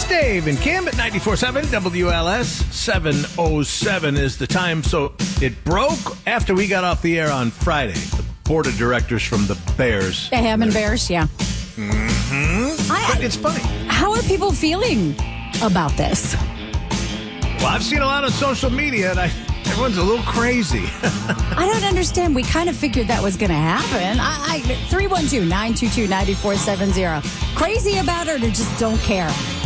It's Dave and Kim at 94.7 WLS. 7:07 is the time. So it broke after we got off the air on Friday. The board of directors from the Bears. The Hammond Bears, yeah. But it's funny. How are people feeling about this? Well, I've seen a lot on social media, and everyone's a little crazy. I don't understand. We kind of figured that was going to happen. 312-922-9470. Crazy about it or just don't care?